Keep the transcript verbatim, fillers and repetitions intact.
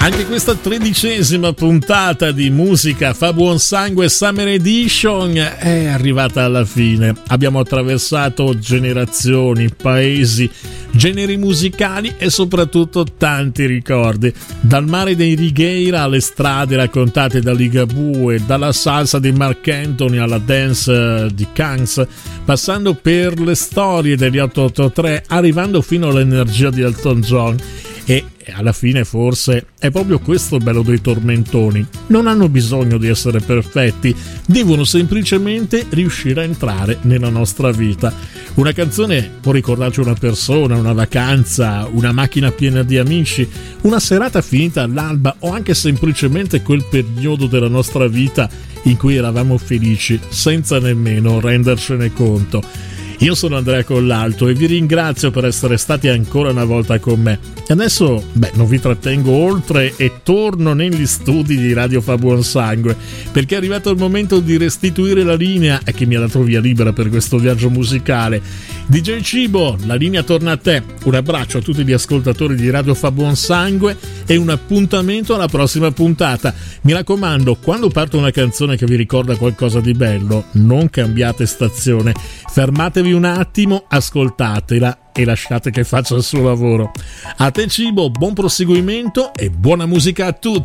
Anche questa tredicesima puntata di Musica fa buon sangue Summer Edition è arrivata alla fine. Abbiamo attraversato generazioni, paesi, generi musicali e soprattutto tanti ricordi. Dal mare dei Righeira alle strade raccontate da Ligabue, dalla salsa di Marc Anthony alla dance di Kangs, passando per le storie degli otto otto tre, arrivando fino all'energia di Elton John. E alla fine forse è proprio questo il bello dei tormentoni. Non hanno bisogno di essere perfetti, devono semplicemente riuscire a entrare nella nostra vita. Una canzone può ricordarci una persona, una vacanza, una macchina piena di amici, una serata finita all'alba o anche semplicemente quel periodo della nostra vita in cui eravamo felici senza nemmeno rendercene conto. Io sono Andrea Collalto e vi ringrazio per essere stati ancora una volta con me. E adesso, beh, non vi trattengo oltre e torno negli studi di Radio Fa Buon Sangue, perché è arrivato il momento di restituire la linea e che mi ha dato via libera per questo viaggio musicale. D J Cibo, la linea torna a te. Un abbraccio a tutti gli ascoltatori di Radio Fa Buon Sangue e un appuntamento alla prossima puntata. Mi raccomando, quando parte una canzone che vi ricorda qualcosa di bello, non cambiate stazione, fermatevi un attimo, ascoltatela e lasciate che faccia il suo lavoro. A te Cibo, buon proseguimento e buona musica a tutti.